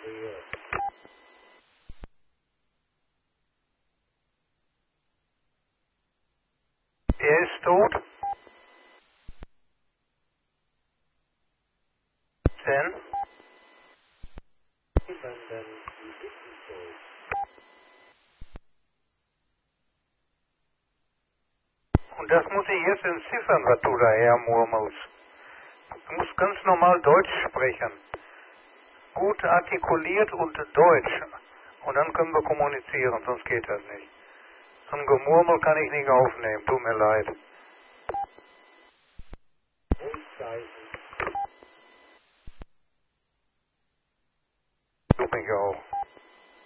Er ist tot. Denn? Und das muss ich jetzt entziffern, was du da hermurmelst. Du musst ganz normal Deutsch sprechen. Gut artikuliert und Deutsch. Und dann können wir kommunizieren, sonst geht das nicht. So ein Gemurmel kann ich nicht aufnehmen, tut mir leid. Du mich auch.